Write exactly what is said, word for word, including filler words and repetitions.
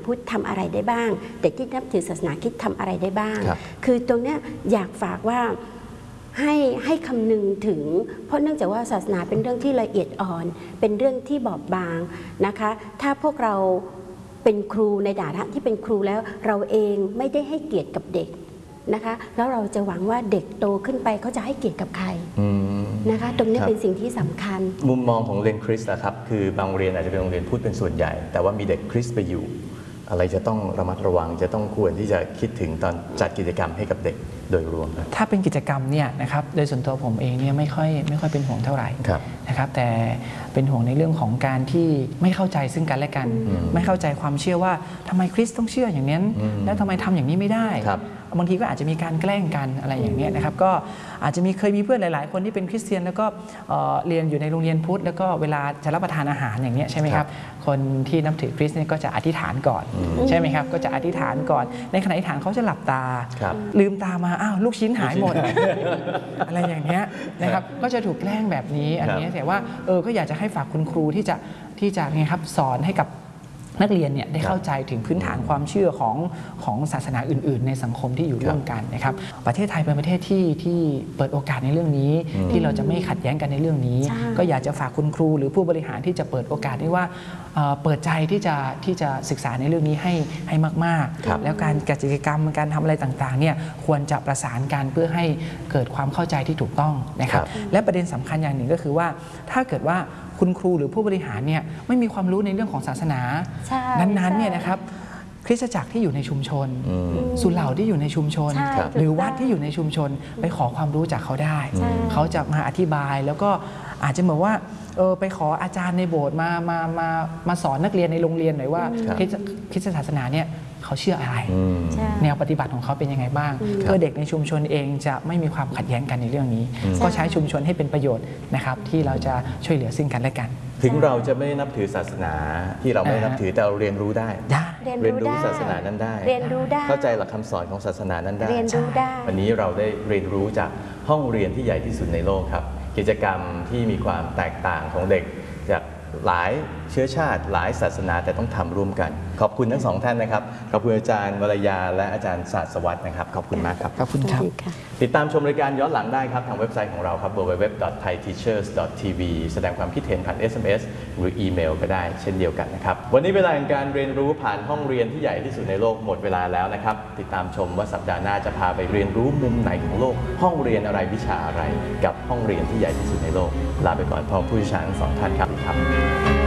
พุทธทำอะไรได้บ้างเด็กที่นับถือศาสนาคริสต์ทำอะไรได้บ้างคือตรงเนี้ยอยากฝากว่าให้ให้คำนึงถึงเพราะเนื่องจากว่าศาสนาเป็นเรื่องที่ละเอียดอ่อนเป็นเรื่องที่บอบบางนะคะถ้าพวกเราเป็นครูในฐานะที่เป็นครูแล้วเราเองไม่ได้ให้เกียรติกับเด็กนะคะแล้วเราจะหวังว่าเด็กโตขึ้นไปเขาจะให้เกียรติกับใครนะคะตรงนี้เป็นสิ่งที่สำคัญมุมมองของเรียนคริสต์นะครับคือบางโรงเรียนอาจจะเป็นโรงเรียนพุทธเป็นส่วนใหญ่แต่ว่ามีเด็กคริสต์ไปอยู่อะไรจะต้องระมัดระวังจะต้องควรที่จะคิดถึงตอนจัดกิจกรรมให้กับเด็กโดยรวมถ้าเป็นกิจกรรมเนี่ยนะครับโดยส่วนตัวผมเองเนี่ยไม่ค่อยไม่ค่อยเป็นห่วงเท่าไหร่นะครับแต่เป็นห่วงในเรื่องของการที่ไม่เข้าใจซึ่งกันและกันไม่เข้าใจความเชื่อว่าทำไมคริสต์ต้องเชื่ออย่างนี้แล้วทำไมทำอย่างนี้ไม่ได้บางทีก็อาจจะมีการแกล้งกันอะไรอย่างนี้นะครับก็อาจจะมีเคยมีเพื่อนหลายๆคนที่เป็นคริสเตียนแล้วก็เรียนอยู่ในโรงเรียนพุทธแล้วก็เวลาจะรับประทานอาหารอย่างนี้ใช่ไหมครับคนที่นับถือคริสต์เนี่ยก็จะอธิษฐานก่อนใช่ไหมครับก็จะอธิษฐานก่อนในขณะอธิษฐานเขาจะหลับตาลืมตามาอ้าวลูกชิ้นหายหมดอะไรอย่างเงี้ยนะครับก็จะถูกแกล้งแบบนี้อันนี้แต่ว่าเออก็อยากจะให้ฝากคุณครูที่จะที่จะไงครับสอนให้กับนักเรียนเนี่ยได้เข้าใจถึงพื้นฐานความเชื่อของของศาสนาอื่นๆในสังคมที่อยู่ร่วมกันนะครับประเทศไทยเป็นประเทศที่ที่เปิดโอกาสในเรื่องนี้ที่เราจะไม่ขัดแย้งกันในเรื่องนี้ก็อยากจะฝากคุณครูหรือผู้บริหารที่จะเปิดโอกาสได้ว่าเปิดใจที่จะที่จะศึกษาในเรื่องนี้ให้ให้มากๆแล้วการกิจกรรมการทำอะไรต่างๆเนี่ยควรจะประสานกันเพื่อให้เกิดความเข้าใจที่ถูกต้องนะครับและประเด็นสำคัญอย่างหนึ่งก็คือว่าถ้าเกิดว่าคุณครูหรือผู้บริหารเนี่ยไม่มีความรู้ในเรื่องของศาสนานั้นๆเนี่ยนะครับคริสตจักรที่อยู่ในชุมชนสุเหร่าที่อยู่ในชุมชนหรือวัดที่อยู่ในชุมชนไปขอความรู้จากเขาได้เขาจะมาอธิบายแล้วก็อาจจะเหมือนว่าเออไปขออาจารย์ในโบสถ์มามามามาสอนนักเรียนในโรงเรียนหน่อยว่าคริสตศาสนาเนี่ยเขาเชื่ออะไรแนวปฏิบัติของเขาเป็นยังไงบ้างเพื่อเด็กในชุมชนเองจะไม่มีความขัดแย้งกันในเรื่องนี้ก็ใช้ชุมชนให้เป็นประโยชน์นะครับที่เราจะช่วยเหลือซึ่งกันและกันถึงเราจะไม่นับถือศาสนาที่เราไม่นับถือแต่เราเรียนรู้ได้เรียนรู้ศาสนานั้นได้เรียนรู้ได้เข้าใจหลักคำสอนของศาสนานั้นได้เรียนรู้ได้วันนี้เราได้เรียนรู้จากห้องเรียนที่ใหญ่ที่สุดในโลกครับกิจกรรมที่มีความแตกต่างของเด็กจากหลายเชื้อชาติหลายศาสนาแต่ต้องทำร่วมกันขอบคุณทั้งสองท่านนะครับขอบคุณอาจารย์วรยาและอาจารย์ศาสวัฒน์นะครับขอบคุณมากครับขอบคุณครับติดตามชมรายการย้อนหลังได้ครับทางเว็บไซต์ของเราครับ ดับเบิลยู ดับเบิลยู ดับเบิลยู ดอท ไทย ทีเชอร์ส ดอท ที วี แสดงความคิดเห็นผ่าน เอส เอ็ม เอส หรืออีเมลก็ได้เช่นเดียวกันนะครับวันนี้เวลาการเรียนรู้ผ่านห้องเรียนที่ใหญ่ที่สุดในโลกหมดเวลาแล้วนะครับติดตามชมว่าสัปดาห์หน้าจะพาไปเรียนรู้มุมไหนของโลกห้องเรียนอะไรวิชาอะไรกับห้องเรียนที่ใหญ่ที่สุดในโลกลาไปก่อนพร้อมผู้เชี่ยวชาญทั้งสองท่านครับ